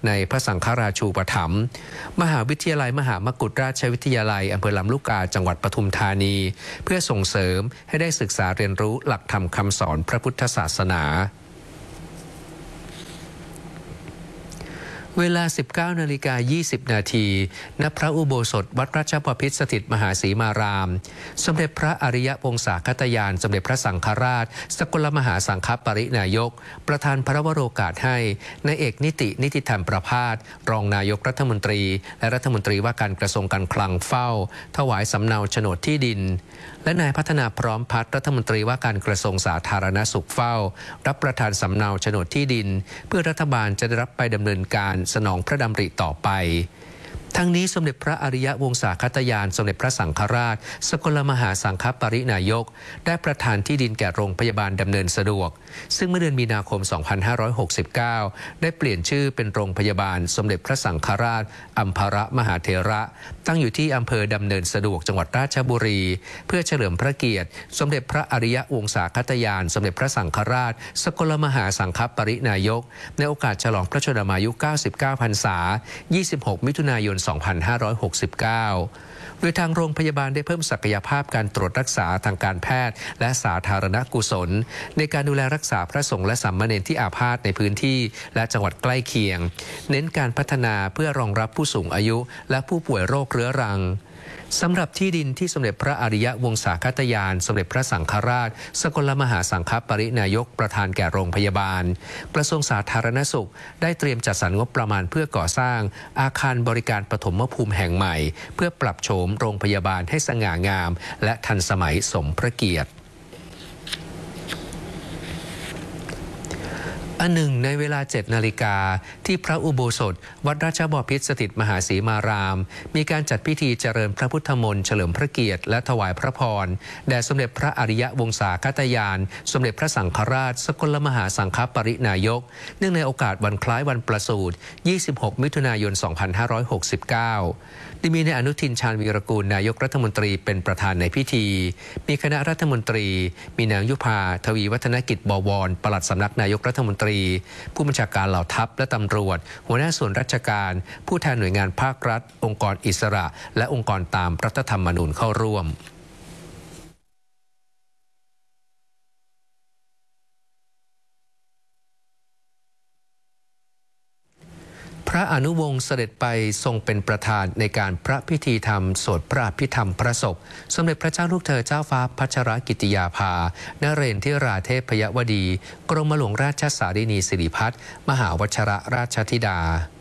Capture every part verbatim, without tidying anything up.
ในพระสังฆราชูปถัมภ์มหาวิทยาลัยมหามกุฏราชวิทยาลัยอำเภอลำลูกกาจังหวัดปทุมธานีเพื่อส่งเสริมให้ได้ศึกษาเรียนรู้หลักธรรมคำสอนพระพุทธศาสนาเวลา สิบเก้านาฬิกายี่สิบนาทีณพระอุโบสถวัดราชบพิตรสถิตมหาสีมารามสมเด็จพระอริยวงศาคตยานสมเด็จพระสังฆราชสกลมหาสังฆปรินายกประธานพระวโรกาสให้นายเอกนิตินิติธรรมประภาสรองนายกรัฐมนตรีและรัฐมนตรีว่าการกระทรวงการคลังเฝ้าถวายสำเนาโฉนดที่ดินและนายพัฒนาพร้อมพัฒน์รัฐมนตรีว่าการกระทรวงสาธารณสุขเฝ้ารับประทานสำเนาโฉนดที่ดินเพื่อรัฐบาลจะได้รับไปดำเนินการสนองพระดำริต่อไปทั้งนี้สมเด็จพระอริยวงศาคตยานสมเด็จพระสังฆราชสกลมหาสังฆปรินายกได้ประทานที่ดินแก่โรงพยาบาลดำเนินสะดวกซึ่งเมื่อเดือนมีนาคม สองพันห้าร้อยหกสิบเก้า ได้เปลี่ยนชื่อเป็นโรงพยาบาลสมเด็จพระสังฆราชอัมพรมหาเถระตั้งอยู่ที่อำเภอดำเนินสะดวกจังหวัดราชบุรีเพื่อเฉลิมพระเกียรติสมเด็จพระอริยวงศาคตยานสมเด็จพระสังฆราชสกลมหาสังฆปรินายกในโอกาสฉลองพระชนมายุเก้าสิบเก้าพรรษายี่สิบหกมิถุนายน สองพันห้าร้อยหกสิบเก้า โดยทางโรงพยาบาลได้เพิ่มศักยภาพการตรวจรักษาทางการแพทย์และสาธารณกุศลในการดูแลรักษาพระสงฆ์และสามเณรที่อาพาธในพื้นที่และจังหวัดใกล้เคียงเน้นการพัฒนาเพื่อรองรับผู้สูงอายุและผู้ป่วยโรคเรื้อรังสำหรับที่ดินที่สมเด็จพระอริยวงศาคตยานสมเด็จพระสังฆราชสกลมหาสังฆปรินายกประธานแก่โรงพยาบาลกระทรวงสาธารณสุขได้เตรียมจัดสรรงบประมาณเพื่อก่อสร้างอาคารบริการปฐมภูมิแห่งใหม่เพื่อปรับโฉมโรงพยาบาลให้สง่างามและทันสมัยสมพระเกียรติอันหนึ่งในเวลาเจ็ดนาฬิกาที่พระอุโบสถวัดราชบพิตรสถิตมหาสีมารามมีการจัดพิธีเจริญพระพุทธมนต์เฉลิมพระเกียรติและถวายพระพรแด่สมเด็จพระอริยวงศาคตยานสมเด็จพระสังฆราชสกลมหาสังฆปรินายกเนื่องในโอกาสวันคล้ายวันประสูติยี่สิบหกมิถุนายน สองพันห้าร้อยหกสิบเก้าได้มีนายอนุทินชาญวีรกูลนายกรัฐมนตรีเป็นประธานในพิธีมีคณะรัฐมนตรีมีนางยุพาทวีวัฒนกิจบวรปลัดสำนักนายกรัฐมนตรีผู้บัญชาการเหล่าทัพและตำรวจหัวหน้าส่วนราชการผู้แทนหน่วยงานภาครัฐองค์กรอิสระและองค์กรตามรัฐธรรมนูญเข้าร่วมพระอนุวงศ์เสด็จไปทรงเป็นประธานในการพระพิธีธรรมสวดพระอภิธรรมพระศพสมเด็จพระเจ้าลูกเธอเจ้าฟ้าพัชรกิติยาภานเรนทิราเทพยวดีกรมหลวงราชสารินีสิริพัฒน์มหาวชรราชธิดา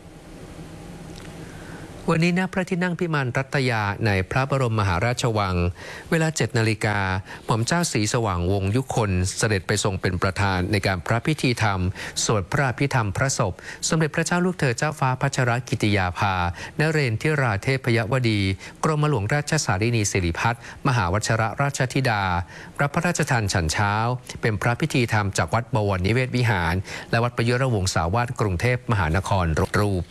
วันนี้ณพระที่นั่งพิมานรัตยาในพระบรมมหาราชวังเวลาเจ็ดนาฬิกาหม่อมเจ้าศรีสว่างวงศ์ยุคนเสด็จไปทรงเป็นประธานในการพระพิธีธรรมสวดพระอภิธรรมพระศพสมเด็จพระเจ้าลูกเธอเจ้าฟ้าพัชรกิติยาภานเรนทิราเทพยวดีกรมหลวงราชสารินีสิริพัฒน์มหาวชรราชธิดารับพระราชทานฉันเช้าเป็นพระพิธีธรรมจากวัดบวรนิเวศวิหารและวัดประยุรวงศาวาสกรุงเทพมหานครรูป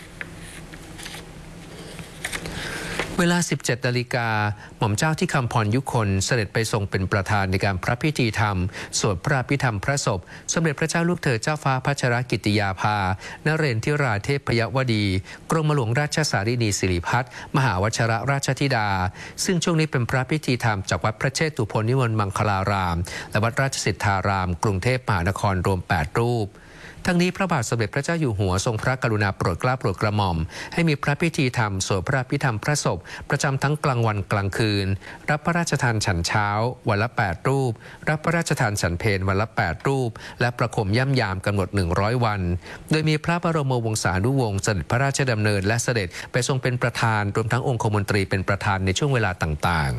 เวลา สิบเจ็ดนาฬิกาหม่อมเจ้าที่คำพรยุคนเสด็จไปทรงเป็นประธานในการพระพิธีธรรมสวดพระอภิธรรมพระศพสมเด็จพระเจ้าลูกเธอเจ้าฟ้าพัชรกิติยาภานเรนทิราเทพยวดีกรมหลวงราชสารินีสิริพัฒน์มหาวชรราชธิดาซึ่งช่วงนี้เป็นพระพิธีธรรมจากวัดพระเชตุพนนิมนต์มังคลารามและวัดราชสิทธารามกรุงเทพมหานครรวมแปดรูปทั้งนี้พระบาทสมเด็จพระเจ้าอยู่หัวทรงพระกรุณาโปรดเกล้าโปรดกระหม่อมให้มีพระพิธีธรรมสวดพระอภิธรรมพระศพประจำทั้งกลางวันกลางคืนรับพระราชทานฉันเช้าวันละแปดรูปรับพระราชทานฉันเพลวันละแปดรูปและประคมย่ำยามกำหนดหนึ่งร้อยวันโดยมีพระบรมวงศานุวงศ์เสด็จพระราชดำเนินและเสด็จไปทรงเป็นประธานรวมทั้งองคมนตรีเป็นประธานในช่วงเวลาต่างๆ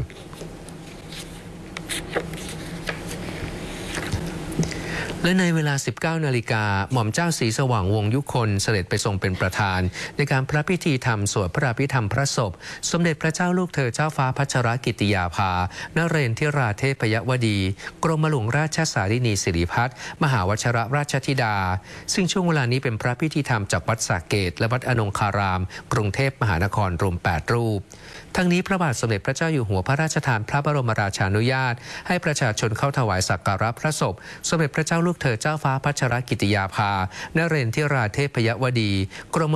และในเวลา สิบเก้านาฬิกาหม่อมเจ้าศรีสว่างวงศ์ยุคนเสด็จไปทรงเป็นประธานในการพระพิธีธรรมสวดพระอภิธรรมพระศพสมเด็จพระเจ้าลูกเธอเจ้าฟ้าพัชรกิติยาภานเรนทิราเทพยวดีกรมหลวงราชสารินีสิริพัฒน์มหาวชรราชธิดาซึ่งช่วงเวลานี้เป็นพระพิธีธรรมจากวัดสระเกษและวัดอนงคารามกรุงเทพมหานครรวมแปดรูปทั้งนี้พระบาทสมเด็จพระเจ้าอยู่หัวพระราชทานพระบรมราชานุญาตให้ประชาชนเข้าถวายสักการะพระศพสมเด็จพระเจ้าลูกลูกเธอเจ้าฟ้าพัชรกิติยาภานเรนทิราเทพยวดีกรม